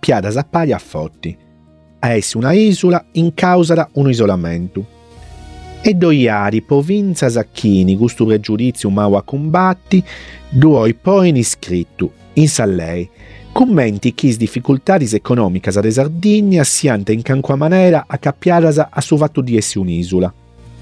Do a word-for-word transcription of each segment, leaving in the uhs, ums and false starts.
cappiadas a pari a fotti. A essi una isula in causa da un isolamento. E doiari provinzas a chini gustu pregiudiziu mau a combatti, duoi poi in iscrittu, in sallei, commenti chis difficultadis economicas de Sardigna siante in canqua manera accappiadas a su fattu di essi un'isula.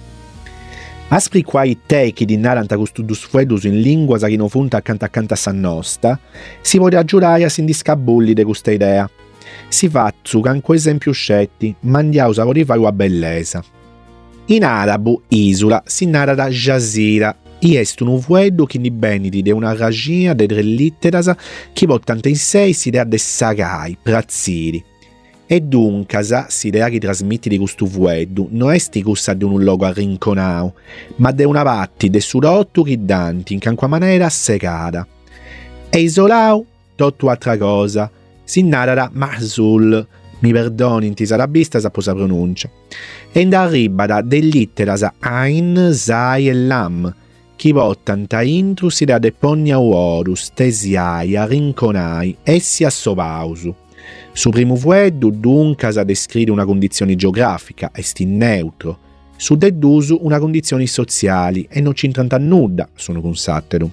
Aspri quai techi di naranta custudus fuedus in linguas chi non funta accanto accanto a sa nosta, si vode aggiuraias in discabulli de custa idea. Si fatzu canco esempio scetti, mandiaus a rifare a bellesa. In arabu, isula, si narada jazira, i est unu fueddu chi ni benidi de una ragia de tre litteras chi portant in sei s'idea de sagai, prazziri. E duncas, s'idea chi trasmitti di custu fueddu, no est cussa de un logo arrinconau, ma de una patti de su rottu chi danti in canqua manera segada. E isolau, tottu altra cosa, si narada mahzul, mi perdoni in tis arabistas a posa pronuncia. E in arribada de litteras Ain, Zai e Lam, chi portant a intru s'idea de pogna uorus, tesiai, arrinconai, essi a sovausu. Su primu fueddu duncas descride una condizione geografica, est in neutro. Su de dusu una condizione soziali e non c'intranta nudda, sono consatteru.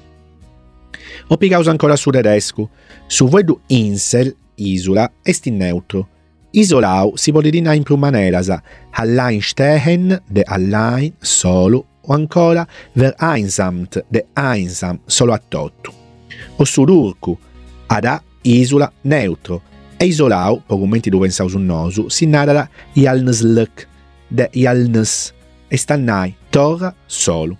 O pigaus ancora su tedescu. Su fueddu insel, isula, est in neutro. Isolau si può dinare in più maneras, allein stehen, de allein, solo, o ancora vereinsamt, de einsam, solo a tottu. O su turcu, ada, isula, neutro. E isolau, po commenti du pensaus un nosu, si narada ialnslk, de ialns, e stannai, torra, solo.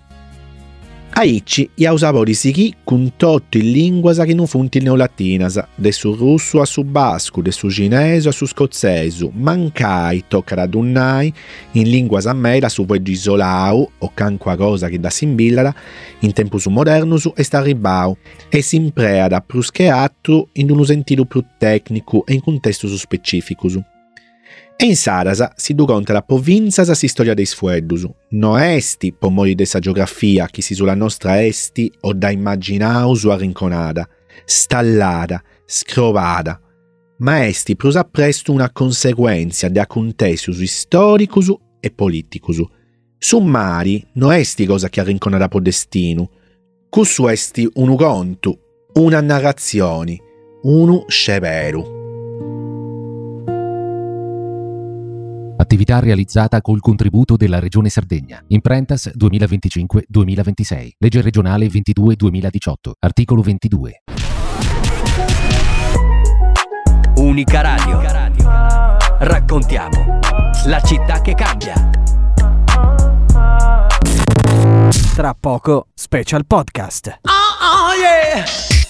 Aici iausaboris chi cun tottu in linguas chi non funti neolatinas, de su russu a su bascu, de su ginesu a su scozzesu, mancai toccat ad unnai in linguas a mera su fueddu isolau, o canqua cosa chi da simbillara, in tempus modernus est arribau, e s'impreada prus che atru in unu sentidu più tecnicu e in contestus specificus. E in saras si du conta la provinzas si storia deis fueddus, no esti po mori de sa geografia chi si sulla nostra esti o da immaginaus o arrinconada, stallada, scrovada, ma esti prus apprestu una conseguenzia de acontesius istoricus e politicus. Su mari no esti cosa che arrinconada po destinu, cussu esti unu contu, una narrazioni, unu sceveru. Attività realizzata col contributo della Regione Sardegna. Imprentas duemilaventicinque duemilaventisei. Legge regionale ventidue duemiladiciotto. Articolo ventidue. Unica Radio. Raccontiamo la città che cambia. Tra poco, special podcast. Oh, oh, yeah.